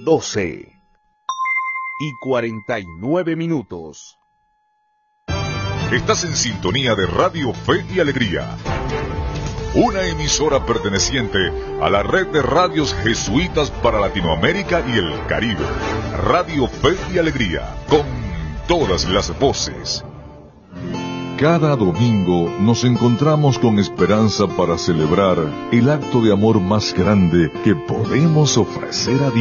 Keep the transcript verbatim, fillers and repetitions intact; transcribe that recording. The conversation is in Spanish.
doce y cuarenta y nueve minutos. Estás en sintonía de Radio Fe y Alegría, una emisora perteneciente a la red de radios jesuitas para Latinoamérica y el Caribe. Radio Fe y Alegría, con todas las voces. Cada domingo nos encontramos con esperanza para celebrar el acto de amor más grande que podemos ofrecer a Dios.